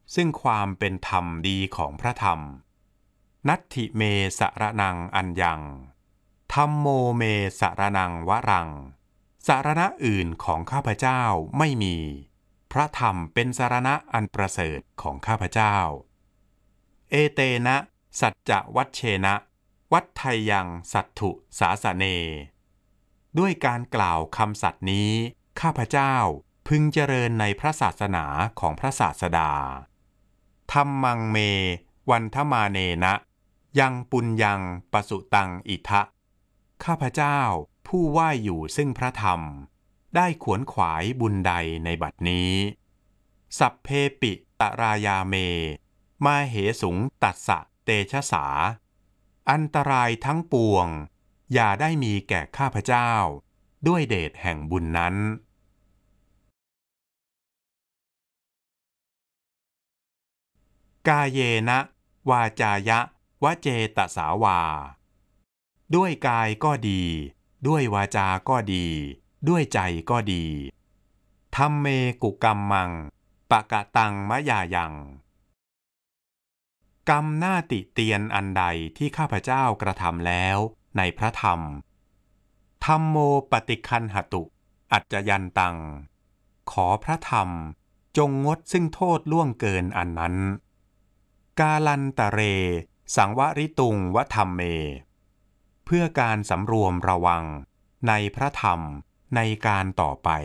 ซึ่งความเป็นธรรมดีของพระธรรมนัตถิเมสรนังอัญญังธัมโมเมสรนังวรังสรณะอื่นของข้าพเจ้าไม่มีพระธรรมเป็นสรณะอันประเสริฐของข้าพเจ้าเอเตนะสัจจะวัชเชนะวัฏไทยังสัตถุสาสเนด้วยการกล่าวคำสัตย์นี้ข้าพเจ้าพึงเจริญในพระศาสนาของพระศาสดาธัมมังเมวันทมาเนนะยังปุญญังปสุตังอิทะข้าพเจ้าผู้ไหว้อยู่ซึ่งพระธรรมได้ขวนขวายบุญใดในบัดนี้สัพเพปิตรายาเมมาเหสุงตัสสะเตชะสาอันตรายทั้งปวงอย่าได้มีแก่ข้าพเจ้าด้วยเดชแห่งบุญนั้นกาเยนะวาจายะวเจตสาวาด้วยกายก็ดีด้วยวาจาก็ดีด้วยใจก็ดีธัมเมกุกัมมังปะกะตังมะยายังกรรมหน้าติเตียนอันใดที่ข้าพเจ้ากระทำแล้วในพระธรรมธัมโมปฏิคันหตุอัจจยันตังขอพระธรรมจงงดซึ่งโทษล่วงเกินอันนั้นกาลันตะเรสังวริตุงวธรรมเมเพื่อการสำรวมระวังในพระธรรมในการต่อไป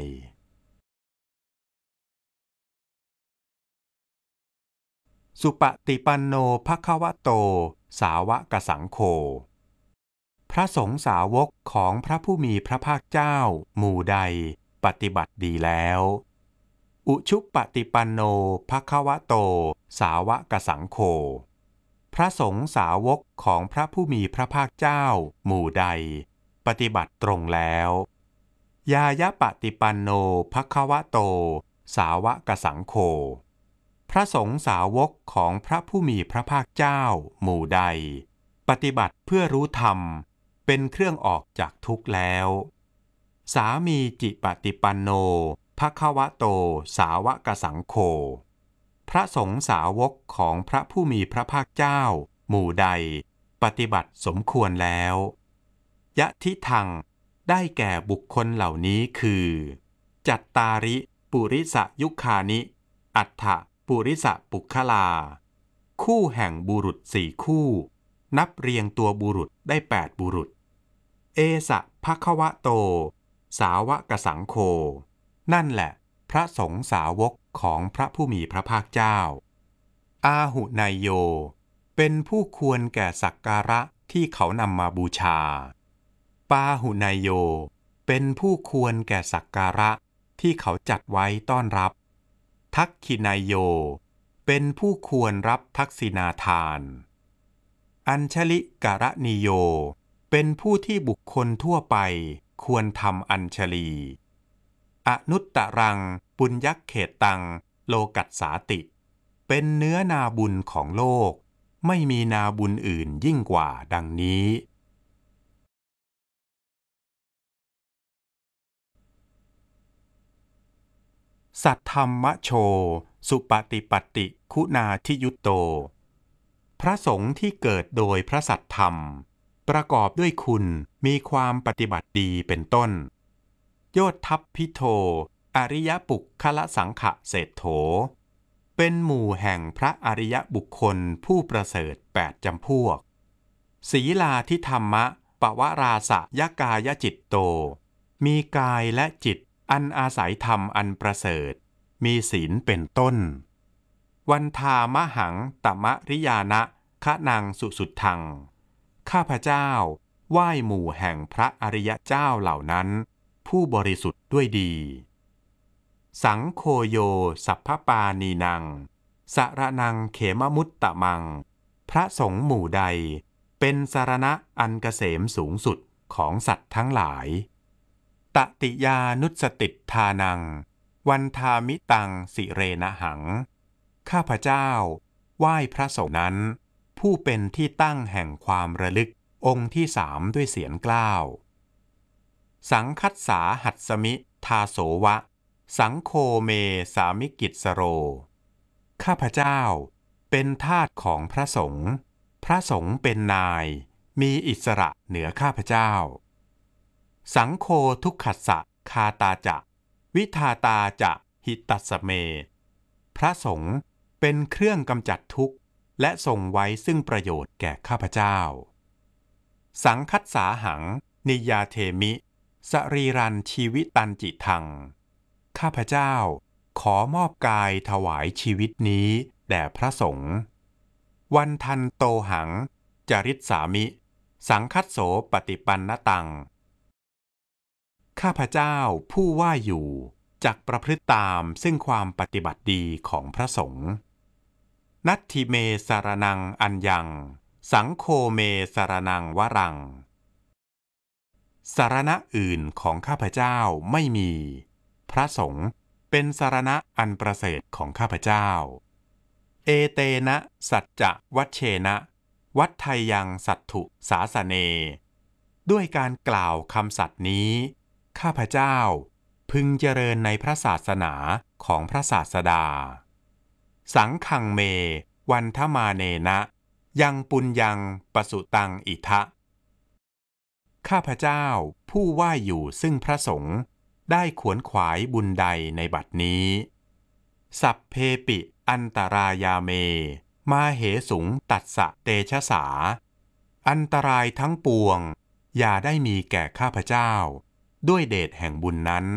สุปฏิปันโนภควโตสาวกสังโฆพระสงฆ์สาวกของพระผู้มีพระภาคเจ้าหมู่ใดปฏิบัติดีแล้วอุชุปฏิปันโนภควโตสาวกสังโฆพระสงฆ์สาวกของพระผู้มีพระภาคเจ้าหมู่ใดปฏิบัติตรงแล้วยายะปฏิปันโนภควโตสาวกสังโฆพระสงฆ์สาวกของพระผู้มีพระภาคเจ้าหมู่ใดปฏิบัติเพื่อรู้ธรรมเป็นเครื่องออกจากทุกข์แล้วสามีจิปฏิปันโนภควโตสาวกสังโฆพระสงฆ์สาวกของพระผู้มีพระภาคเจ้าหมู่ใดปฏิบัติสมควรแล้วยะทิทังได้แก่บุคคลเหล่านี้คือจัตตาริปุริสยุคานิอัฏฐปุริสปุคลาคู่แห่งบุรุษ4คู่นับเรียงตัวบุรุษได้8บุรุษเอสะภควโตสาวกสังโฆนั่นแหละพระสงฆ์สาวกของพระผู้มีพระภาคเจ้าอาหุนายโยเป็นผู้ควรแก่สักการะที่เขานำมาบูชาปาหุนายโยเป็นผู้ควรแก่สักการะที่เขาจัดไว้ต้อนรับทักขินายโยเป็นผู้ควรรับทักษิณาทานอัญชลิกรณิโยเป็นผู้ที่บุคคลทั่วไปควรทำอัญชลีอนุตตรังปุญญเขตตังโลกัสสาติเป็นเนื้อนาบุญของโลกไม่มีนาบุญอื่นยิ่งกว่าดังนี้สัทธัมมโชสุปฏิปัตติคุณาทิยุตโตพระสงฆ์ที่เกิดโดยพระสัทธรรมประกอบด้วยคุณมีความปฏิบัติดีเป็นต้นโยทัพพิโทอริยปุคคละสังขะเศรษโถเป็นหมู่แห่งพระอริยบุคคลผู้ประเสริฐ8จำพวกศีลาทิธรรมะปวราสะยกายจิตโตมีกายและจิตอันอาศัยธรรมอันประเสริฐมีศีลเป็นต้นวันทามหังตมริยานะคะนังสุสุดทังข้าพเจ้าไหว้หมู่แห่งพระอริยเจ้าเหล่านั้นผู้บริสุทธิ์ด้วยดีสังโฆโยสัพพปานีนังสรนังเขมมุตตะมังพระสงฆ์หมู่ใดเป็นสรณะอันเกษมสูงสุดของสัตว์ทั้งหลายตติยานุสติทานังวันทามิตังสิเรนะหังข้าพเจ้าไหว้พระสงฆ์นั้นผู้เป็นที่ตั้งแห่งความระลึกองค์ที่3ด้วยเสียงกล้าวสังคัสสาหัสสมิทาโสวะสังโฆเมสามิกิจสโรข้าพเจ้าเป็นทาสของพระสงฆ์พระสงฆ์เป็นนายมีอิสระเหนือข้าพเจ้าสังโฆทุกขัสสะคาตาจะวิทาตาจะหิตัสสเมพระสงฆ์เป็นเครื่องกำจัดทุกข์และทรงไว้ซึ่งประโยชน์แก่ข้าพเจ้าสังคัสสาหังนิยาเทมิสรีรันชีวิตันจิทังข้าพเจ้าขอมอบกายถวายชีวิตนี้แด่พระสงฆ์วันทันโตหังจริตสามิสังคัสโสปฏิปันนตังข้าพเจ้าผู้ว่าอยู่จักประพฤติตามซึ่งความปฏิบัติดีของพระสงฆ์นัตถิเมสารนังอัญญังสังโฆเมสารนังวรังสารณะอื่นของข้าพเจ้าไม่มีพระสงฆ์เป็นสารณะอันประเสริฐของข้าพเจ้าเอเตนะสัจจะวัชเชนะวัฏไทยังสัตถุสาสเนด้วยการกล่าวคำสัตย์นี้ข้าพเจ้าพึงเจริญในพระศาสนาของพระศาสดาสังฆังเมวันทมาเนนะยังปุญญังปสุตังอิทะข้าพเจ้าผู้ว่าอยู่ซึ่งพระสงฆ์ได้ขวนขวายบุญใดในบัดนี้สัพเพปิอันตรายาเมมาเหสุงตัสสะเตชะสาอันตรายทั้งปวงอย่าได้มีแก่ข้าพเจ้าด้วยเดชแห่งบุญนั้น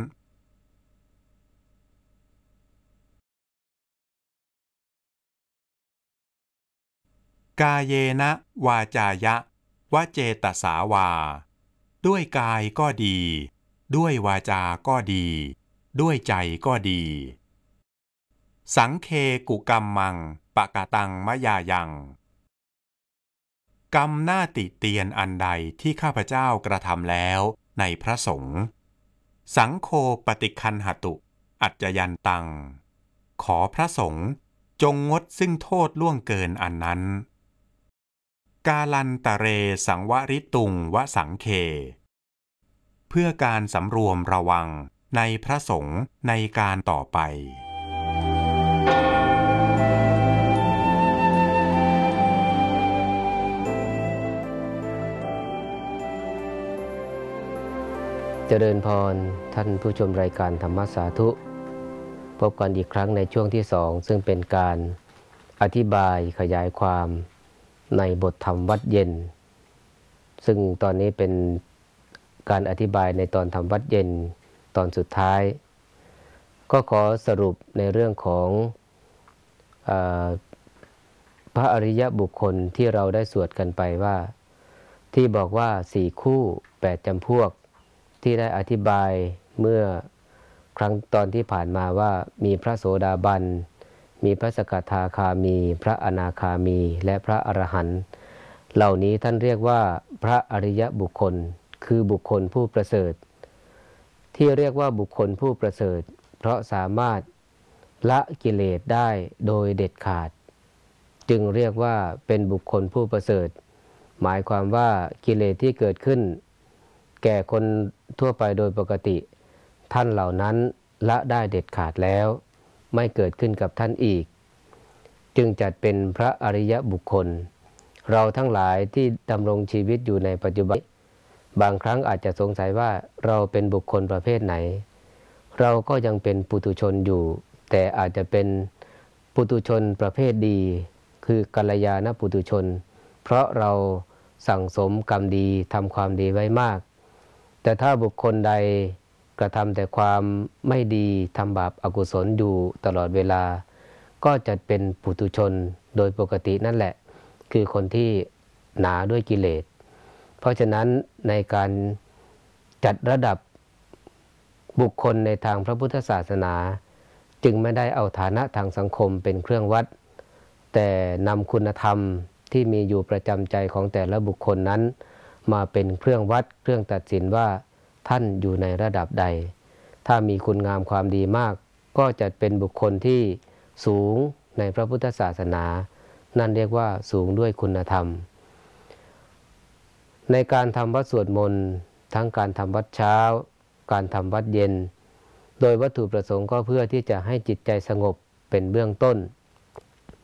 กาเยนะวาจายะวเจตสาวาด้วยกายก็ดีด้วยวาจาก็ดีด้วยใจก็ดีสังเคกุกรรมมังปะกะตังมะยายังกรรมหน้าติเตียนอันใดที่ข้าพเจ้ากระทำแล้วในพระสงฆ์สังโฆปฏิคันหตุอัจจยันตังขอพระสงฆ์จงงดซึ่งโทษล่วงเกินอันนั้นกาลันตะเรสังวริตุงวสังเคเพื่อการสำรวมระวังในพระสงฆ์ในการต่อไปเจริญพรท่านผู้ชมรายการธรรมสาธุพบกันอีกครั้งในช่วงที่2ซึ่งเป็นการอธิบายขยายความในบทธรรมวัดเย็นซึ่งตอนนี้เป็นการอธิบายในตอนธรรมวัดเย็นตอนสุดท้ายก็ขอสรุปในเรื่องของพระอริยบุคคลที่เราได้สวดกันไปว่าที่บอกว่า4คู่8จำพวกที่ได้อธิบายเมื่อครั้งตอนที่ผ่านมาว่ามีพระโสดาบันมีพระสกทาคามีพระอนาคามีและพระอรหันต์เหล่านี้ท่านเรียกว่าพระอริยบุคคลคือบุคคลผู้ประเสริฐที่เรียกว่าบุคคลผู้ประเสริฐเพราะสามารถละกิเลสได้โดยเด็ดขาดจึงเรียกว่าเป็นบุคคลผู้ประเสริฐหมายความว่ากิเลสที่เกิดขึ้นแก่คนทั่วไปโดยปกติท่านเหล่านั้นละได้เด็ดขาดแล้วไม่เกิดขึ้นกับท่านอีกจึงจัดเป็นพระอริยบุคคลเราทั้งหลายที่ดำรงชีวิตอยู่ในปัจจุบันบางครั้งอาจจะสงสัยว่าเราเป็นบุคคลประเภทไหนเราก็ยังเป็นปุถุชนอยู่แต่อาจจะเป็นปุถุชนประเภทดีคือกัลยาณปุถุชนเพราะเราสั่งสมกรรมดีทำความดีไว้มากแต่ถ้าบุคคลใดกระทำแต่ความไม่ดีทำบาปอกุศลอยู่ตลอดเวลาก็จะเป็นปุถุชนโดยปกตินั่นแหละคือคนที่หนาด้วยกิเลสเพราะฉะนั้นในการจัดระดับบุคคลในทางพระพุทธศาสนาจึงไม่ได้เอาฐานะทางสังคมเป็นเครื่องวัดแต่นำคุณธรรมที่มีอยู่ประจำใจของแต่ละบุคคลนั้นมาเป็นเครื่องวัดเครื่องตัดสินว่าท่านอยู่ในระดับใดถ้ามีคุณงามความดีมากก็จะเป็นบุคคลที่สูงในพระพุทธศาสนานั่นเรียกว่าสูงด้วยคุณธรรมในการทำวัดสวดมนต์ทั้งการทำวัดเช้าการทำวัดเย็นโดยวัตถุประสงค์ก็เพื่อที่จะให้จิตใจสงบเป็นเบื้องต้น